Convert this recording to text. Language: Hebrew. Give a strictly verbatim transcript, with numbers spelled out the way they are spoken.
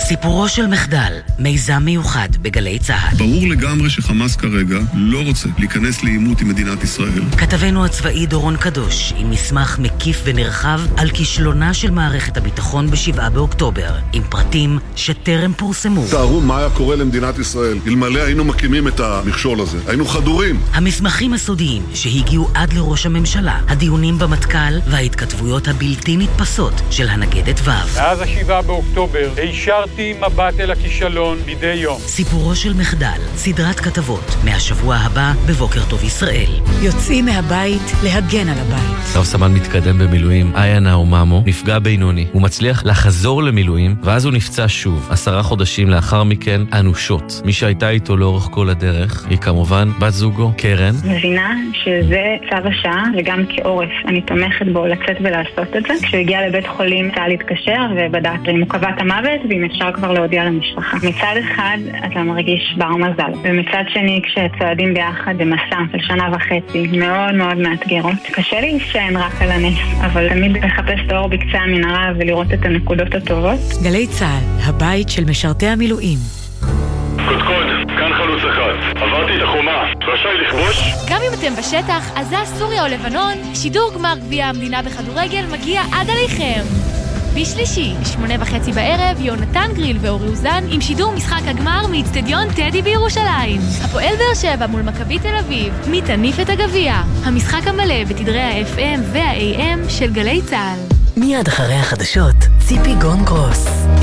סיפורו של מחדל, מיזם מיוחד בגלי צהל. ברור לגמרי שחמאס כרגע לא רוצה להיכנס לעימות עם מדינת ישראל. כתבנו הצבאי דורון קדוש עם מסמך מקיף ונרחב על כישלונה של מערכת הביטחון בשבעה באוקטובר, עם פרטים שטרם פורסמו. תארו מה היה קורה למדינת ישראל אלמלא היינו מקימים את המכשול הזה. היינו חדורים. המסמכים הסודיים שהגיעו עד לראש הממשלה, הדיונים במטכ"ל וההתכתבויות הבלתי נתפסות של הנגדת ו'. מאז השבעה באוקטובר הישרתי מבט אל הכישלון מדי יום. סיפורו של מחדל, סדרת כתבות, מהשבוע הבא בבוקר טוב ישראל. יוצאים מהבית להגן על הבית. רב סמל מתקדם במילואים, איה נאוממו, נפגע בינוני. הוא מצליח לחזור למילואים, ואז הוא נפצע שוב. עשרה חודשים לאחר מכן, אנושות. מי שהייתה איתו לאורך כל הדרך, היא כמובן בת זוגו, קרן. מבינה שזה צו השעה, וגם כעורף. אני תומכת בו לצאת ולעשות את זה. כשהוא הגיע לבית חולים, צה"ל להתקשר ובדק אם הוא קבע את המוות, ואם אפשר כבר להודיע למשפחה. מצד אחד, אתה מרגיש בר מזל. ומצד שני, כשצועדים ביחד במסע של שנה וחצי, מאוד מאוד מאתגרות. קשה לי שאין רק על הנס, אבל תמיד לחפש את האור בקצה המנהרה ולראות את הנקודות הטובות. גלי צהל, הבית של משרתי המילואים. קודקוד, כאן חלוץ אחד. עברתי את החומה, רשאי לכבוש? גם אם אתם בשטח, עזה, סוריה או לבנון, שידור גמר גביע המדינה בכדורגל מגיע עד עליכם. בשלישי, בשמונה וחצי בערב, יונתן גריל ואורי אוזן עם שידור משחק הגמר מאצטדיון טדי בירושלים. הפועל באר שבע מול מכבי תל אביב, מי תניף את הגביע. המשחק המלא בתדרי ה-אף אם וה-איי אם של גלי צהל. מיד אחרי החדשות, ציפי גון גרוס.